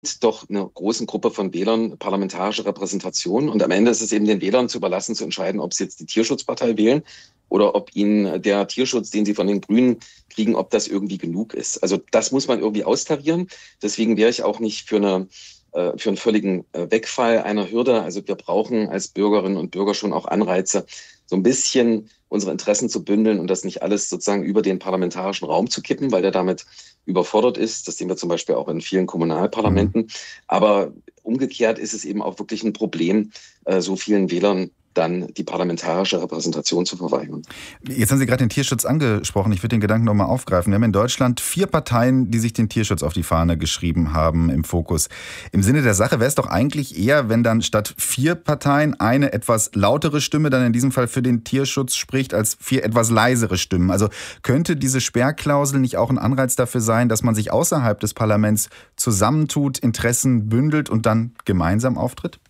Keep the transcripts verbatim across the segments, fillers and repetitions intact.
doch einer großen Gruppe von Wählern parlamentarische Repräsentation. Und am Ende ist es eben den Wählern zu überlassen, zu entscheiden, ob sie jetzt die Tierschutzpartei wählen oder ob ihnen der Tierschutz, den sie von den Grünen kriegen, ob das irgendwie genug ist. Also das muss man irgendwie austarieren. Deswegen wäre ich auch nicht für eine äh, für einen völligen äh, Wegfall einer Hürde. Also wir brauchen als Bürgerinnen und Bürger schon auch Anreize, so ein bisschen unsere Interessen zu bündeln und das nicht alles sozusagen über den parlamentarischen Raum zu kippen, weil der damit überfordert ist. Das sehen wir zum Beispiel auch in vielen Kommunalparlamenten. Mhm. Aber umgekehrt ist es eben auch wirklich ein Problem, äh, so vielen Wählern dann die parlamentarische Repräsentation zu verweigern. Jetzt haben Sie gerade den Tierschutz angesprochen. Ich würde den Gedanken nochmal aufgreifen. Wir haben in Deutschland vier Parteien, die sich den Tierschutz auf die Fahne geschrieben haben im Fokus. Im Sinne der Sache wäre es doch eigentlich eher, wenn dann statt vier Parteien eine etwas lautere Stimme dann in diesem Fall für den Tierschutz spricht, als vier etwas leisere Stimmen. Also könnte diese Sperrklausel nicht auch ein Anreiz dafür sein, dass man sich außerhalb des Parlaments zusammentut, Interessen bündelt und dann gemeinsam auftritt?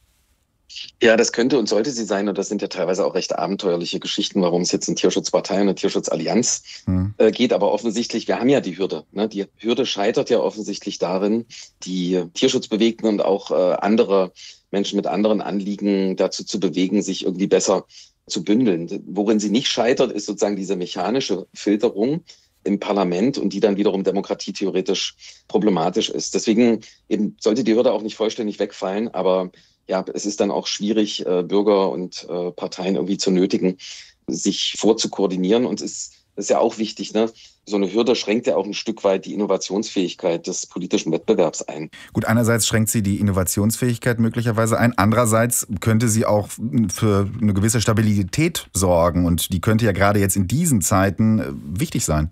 Ja, das könnte und sollte sie sein. Und das sind ja teilweise auch recht abenteuerliche Geschichten, warum es jetzt eine Tierschutzpartei und eine Tierschutzallianz hm. äh, geht. Aber offensichtlich, wir haben ja die Hürde. Ne? Die Hürde scheitert ja offensichtlich darin, die Tierschutzbewegten und auch äh, andere Menschen mit anderen Anliegen dazu zu bewegen, sich irgendwie besser zu bündeln. Worin sie nicht scheitert, ist sozusagen diese mechanische Filterung im Parlament und die dann wiederum demokratietheoretisch problematisch ist. Deswegen eben sollte die Hürde auch nicht vollständig wegfallen, aber ja, es ist dann auch schwierig, Bürger und Parteien irgendwie zu nötigen, sich vorzukoordinieren. Und es ist ja auch wichtig, ne? So eine Hürde schränkt ja auch ein Stück weit die Innovationsfähigkeit des politischen Wettbewerbs ein. Gut, einerseits schränkt sie die Innovationsfähigkeit möglicherweise ein. Andererseits könnte sie auch für eine gewisse Stabilität sorgen. Und die könnte ja gerade jetzt in diesen Zeiten wichtig sein.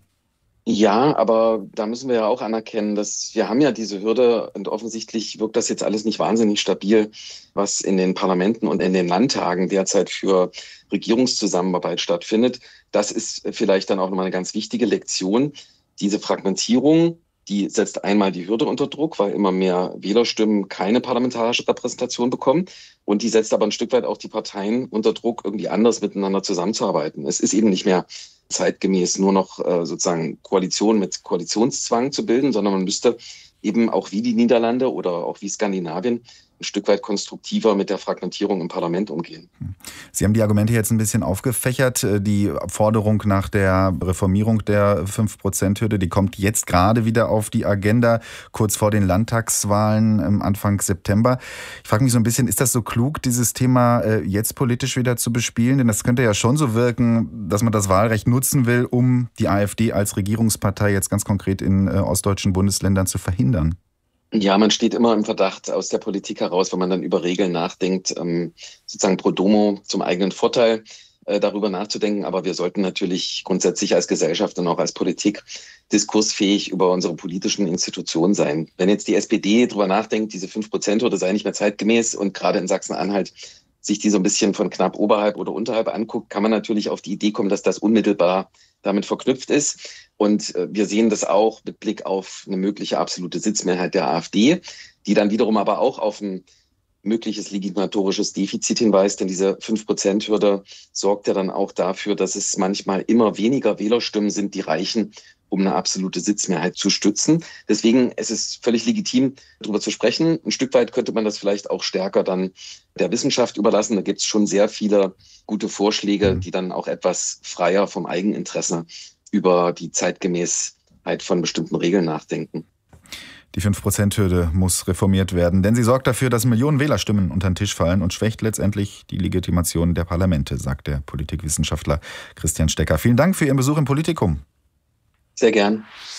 Ja, aber da müssen wir ja auch anerkennen, dass wir haben ja diese Hürde und offensichtlich wirkt das jetzt alles nicht wahnsinnig stabil, was in den Parlamenten und in den Landtagen derzeit für Regierungszusammenarbeit stattfindet. Das ist vielleicht dann auch nochmal eine ganz wichtige Lektion. Diese Fragmentierung, die setzt einmal die Hürde unter Druck, weil immer mehr Wählerstimmen keine parlamentarische Repräsentation bekommen. Und die setzt aber ein Stück weit auch die Parteien unter Druck, irgendwie anders miteinander zusammenzuarbeiten. Es ist eben nicht mehr zeitgemäß nur noch äh, sozusagen Koalition mit Koalitionszwang zu bilden, sondern man müsste eben auch wie die Niederlande oder auch wie Skandinavien ein Stück weit konstruktiver mit der Fragmentierung im Parlament umgehen. Sie haben die Argumente jetzt ein bisschen aufgefächert. Die Forderung nach der Reformierung der fünf Prozent Hürde, die kommt jetzt gerade wieder auf die Agenda, kurz vor den Landtagswahlen Anfang September. Ich frage mich so ein bisschen, ist das so klug, dieses Thema jetzt politisch wieder zu bespielen? Denn das könnte ja schon so wirken, dass man das Wahlrecht nutzen will, um die AfD als Regierungspartei jetzt ganz konkret in ostdeutschen Bundesländern zu verhindern. Ja, man steht immer im Verdacht aus der Politik heraus, wenn man dann über Regeln nachdenkt, sozusagen pro domo zum eigenen Vorteil darüber nachzudenken. Aber wir sollten natürlich grundsätzlich als Gesellschaft und auch als Politik diskursfähig über unsere politischen Institutionen sein. Wenn jetzt die S P D darüber nachdenkt, diese fünf Prozent Hürde sei nicht mehr zeitgemäß und gerade in Sachsen-Anhalt sich die so ein bisschen von knapp oberhalb oder unterhalb anguckt, kann man natürlich auf die Idee kommen, dass das unmittelbar damit verknüpft ist. Und wir sehen das auch mit Blick auf eine mögliche absolute Sitzmehrheit der AfD, die dann wiederum aber auch auf ein mögliches legitimatorisches Defizit hinweist. Denn diese fünf Prozent Hürde sorgt ja dann auch dafür, dass es manchmal immer weniger Wählerstimmen sind, die reichen, um eine absolute Sitzmehrheit zu stützen. Deswegen es ist es völlig legitim, darüber zu sprechen. Ein Stück weit könnte man das vielleicht auch stärker dann der Wissenschaft überlassen. Da gibt es schon sehr viele gute Vorschläge, die dann auch etwas freier vom Eigeninteresse über die Zeitgemäßheit von bestimmten Regeln nachdenken. Die fünf Prozent Hürde muss reformiert werden, denn sie sorgt dafür, dass Millionen Wählerstimmen unter den Tisch fallen und schwächt letztendlich die Legitimation der Parlamente, sagt der Politikwissenschaftler Christian Stecker. Vielen Dank für Ihren Besuch im Politikum. Sehr gern.